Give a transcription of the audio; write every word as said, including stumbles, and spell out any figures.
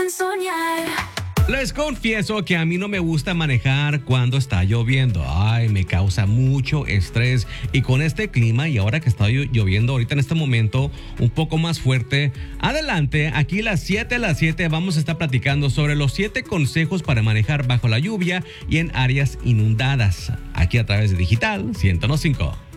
hacen soñar. Les confieso que a mí no me gusta manejar cuando está lloviendo. Ay, me causa mucho estrés. Y con este clima y ahora que está lloviendo ahorita en este momento un poco más fuerte. Adelante, aquí las siete a las siete vamos a estar platicando sobre los siete consejos para manejar bajo la lluvia y en áreas inundadas. Aquí a través de Digital ciento cinco.